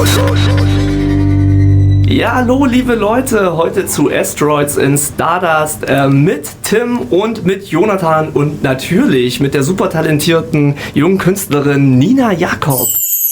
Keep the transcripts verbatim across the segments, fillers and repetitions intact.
Ja, hallo liebe Leute, heute zu Asteroids in Stardust äh, mit Tim und mit Jonathan und natürlich mit der super talentierten jungen Künstlerin Nina Jakob.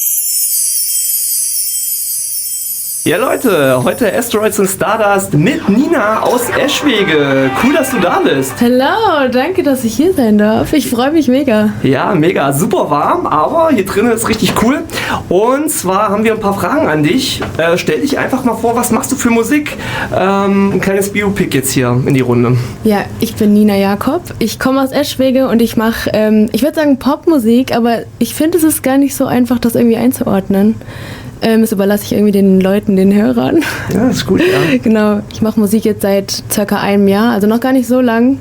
Ja Leute, heute Asteroids in Stardust mit Nina aus Eschwege. Cool, dass du da bist. Hallo, danke, dass ich hier sein darf. Ich freue mich mega. Ja, mega, super warm, aber hier drinnen ist richtig cool. Und zwar haben wir ein paar Fragen an dich. Äh, stell dich einfach mal vor, was machst du für Musik? Ähm, ein kleines Biopic jetzt hier in die Runde. Ja, ich bin Nina Jakob. Ich komme aus Eschwege und ich mache, ähm, ich würde sagen Popmusik, aber ich finde, es ist gar nicht so einfach, das irgendwie einzuordnen. Ähm, das überlasse ich irgendwie den Leuten, den Hörern. Ja, ist gut, ja. Genau, ich mache Musik jetzt seit circa einem Jahr, also noch gar nicht so lang.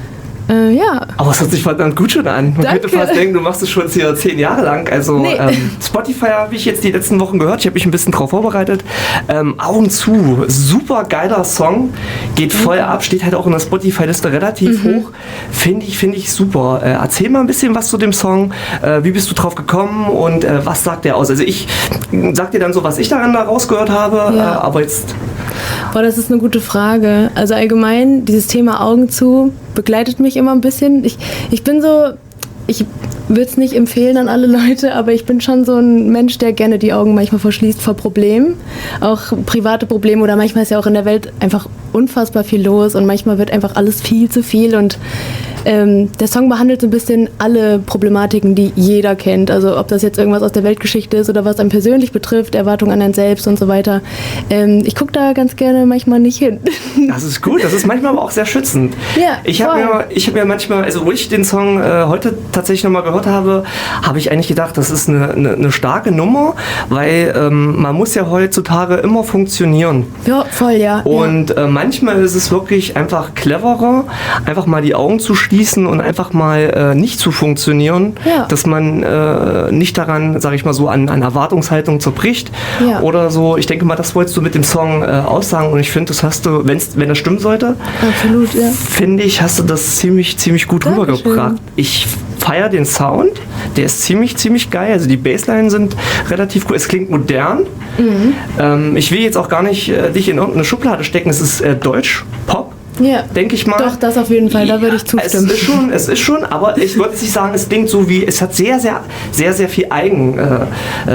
Äh, ja. Aber es hört sich verdammt gut schon an. Man Danke. könnte fast denken, du machst es schon hier zehn Jahre lang. Also Nee. ähm, Spotify habe ich jetzt die letzten Wochen gehört. Ich habe mich ein bisschen drauf vorbereitet. Ähm, Augen zu. Super geiler Song. Geht voll ab. Steht halt auch in der Spotify-Liste relativ Mhm. hoch. Finde ich, finde ich super. Äh, erzähl mal ein bisschen was zu dem Song. Äh, wie bist du drauf gekommen und äh, was sagt der aus? Also ich sag dir dann so, was ich daran da rausgehört habe. Ja. Äh, aber jetzt... Boah, das ist eine gute Frage. Also allgemein, dieses Thema Augen zu begleitet mich immer ein bisschen. Ich, ich bin so, ich würde es nicht empfehlen an alle Leute, aber ich bin schon so ein Mensch, der gerne die Augen manchmal verschließt vor Problemen. Auch private Probleme oder manchmal ist ja auch in der Welt einfach unfassbar viel los und manchmal wird einfach alles viel zu viel und ähm, der Song behandelt so ein bisschen alle Problematiken, die jeder kennt. Also ob das jetzt irgendwas aus der Weltgeschichte ist oder was einen persönlich betrifft, Erwartungen an einen selbst und so weiter. Ähm, ich gucke da ganz gerne manchmal nicht hin. Das ist gut, das ist manchmal aber auch sehr schützend. Ja, ich habe voll. mir, ich hab mir manchmal, also wo ich den Song äh, heute tatsächlich nochmal gehört habe, habe ich eigentlich gedacht, das ist eine, eine, eine starke Nummer, weil ähm, man muss ja heutzutage immer funktionieren. Ja, voll, ja. Und äh, manchmal ist es wirklich einfach cleverer, einfach mal die Augen zu schließen und einfach mal äh, nicht zu funktionieren, Ja. dass man äh, nicht daran, sage ich mal so, an, an Erwartungshaltung zerbricht Ja. oder so. Ich denke mal, das wolltest du mit dem Song äh, aussagen und ich finde, das hast du, wenn's, wenn das stimmen sollte, Absolut, ja. finde ich, hast du das ziemlich, ziemlich gut Dankeschön. rübergebracht. Ich feiere den Sound, der ist ziemlich, ziemlich geil. Also die Bassline sind relativ cool. Es klingt modern. Mhm. Ähm, ich will jetzt auch gar nicht äh, dich in irgendeine Schublade stecken. Es ist äh, Deutsch, Pop. Ja, denke ich mal. Doch, das auf jeden Fall, da würde ich zustimmen. Es ist schon, es ist schon, aber ich würde nicht sagen, es klingt so wie, es hat sehr, sehr, sehr, sehr viel Eigencharakter,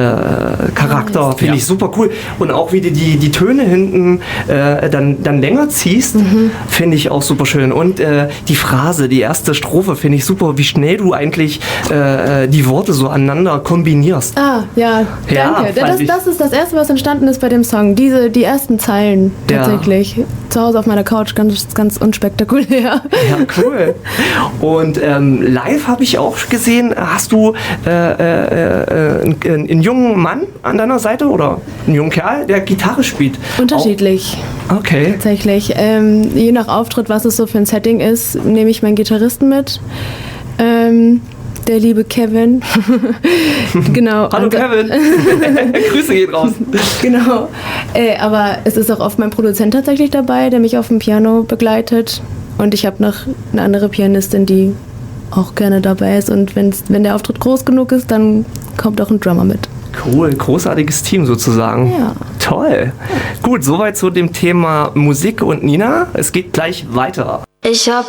äh, äh, Charakter, Nice. finde Ja. ich super cool. Und auch wie du die, die Töne hinten äh, dann, dann länger ziehst, Mhm. finde ich auch super schön. Und äh, die Phrase, die erste Strophe, finde ich super, wie schnell du eigentlich äh, die Worte so aneinander kombinierst. Ah, ja, Ja, danke. fand das, ich- das ist das Erste, was entstanden ist bei dem Song. Diese, die ersten Zeilen Ja. tatsächlich. Zu Hause auf meiner Couch, ganz, ganz unspektakulär. Ja, cool. Und ähm, live habe ich auch gesehen, hast du äh, äh, äh, einen, einen jungen Mann an deiner Seite oder einen jungen Kerl, der Gitarre spielt? Unterschiedlich, Auch, okay. tatsächlich. Ähm, je nach Auftritt, was es so für ein Setting ist, nehme ich meinen Gitarristen mit. Ähm, der liebe Kevin. Genau. Hallo Und- Kevin. Grüße gehen raus. Genau. Äh, aber es ist auch oft mein Produzent tatsächlich dabei, der mich auf dem Piano begleitet. Und ich habe noch eine andere Pianistin, die auch gerne dabei ist. Und wenn's, wenn der Auftritt groß genug ist, dann kommt auch ein Drummer mit. Cool, großartiges Team sozusagen. Ja. Toll. Gut, soweit zu dem Thema Musik und Nina. Es geht gleich weiter. Ich hab